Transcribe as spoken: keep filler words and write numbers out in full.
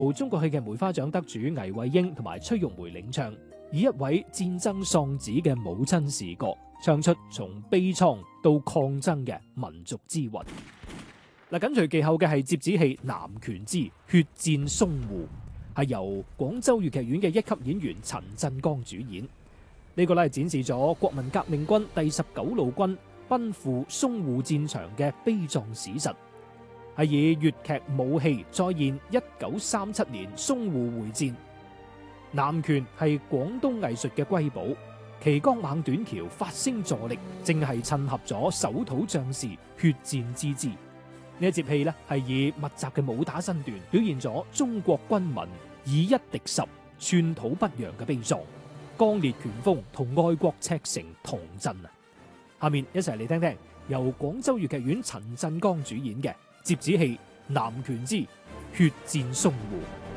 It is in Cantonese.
中國戲嘅梅花獎得主倪惠英同埋崔玉梅領唱，以一位戰爭喪子嘅母親視角，唱出從悲愴到抗爭嘅民族之魂。嗱，緊隨其後嘅係折子戲《南拳之血戰淞滬》，係由廣州粵劇院嘅一級演員陳振剛主演。呢個咧係展示咗國民革命軍第十九路軍奔赴淞滬戰場嘅悲壯史實，係以粵劇武戲再現一九三七年淞滬會戰。南拳係廣東藝術嘅瑰寶，旗桿猛短橋發聲助力，正係襯合咗守土將士血戰之姿。呢一節戲呢係以密集嘅武打身段，表現咗中國軍民以一敵十、寸土不讓嘅悲壯，剛烈拳風同愛國赤誠同振啊！下面一齊嚟聽聽由廣州粵劇院陳振剛主演嘅折子戲《南拳之血戰淞滬》。